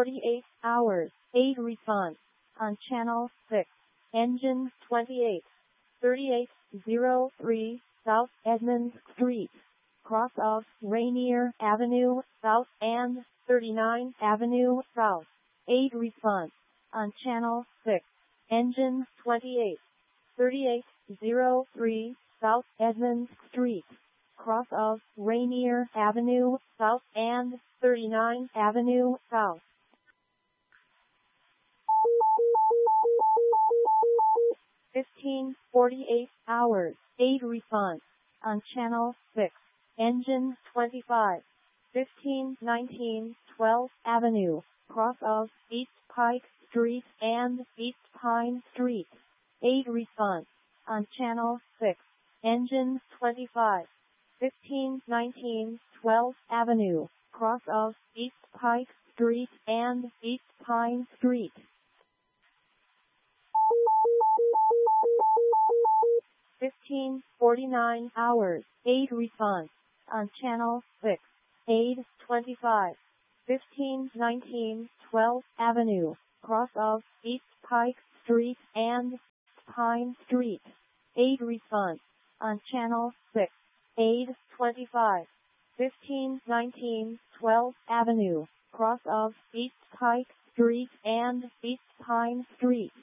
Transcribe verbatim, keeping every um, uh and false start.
forty-eight hours, aid response on channel six. Engine twenty-eight thirty-eight oh three South Edmund Street, cross of Rainier Avenue South and thirty-nine Avenue South. Aid response on channel six. Engine twenty-eight thirty-eight oh three South Edmund Street, cross of Rainier Avenue South and thirty-nine Avenue South. fifteen forty-eight hours, aid response on channel six. Engine twenty-five fifteen nineteen twelfth Avenue, cross of East Pike Street and East Pine Street. Aid response on channel six. Engine twenty-five fifteen nineteen twelfth Avenue, cross of East Pike Street and East Pine Street. fifteen forty-nine hours, aid response on channel six. Aid twenty-five fifteen nineteen twelfth Avenue, cross of East Pike Street and Pine Street. Aid response on channel six. Aid twenty-five fifteen nineteen twelfth Avenue, cross of East Pike Street and East Pine Street.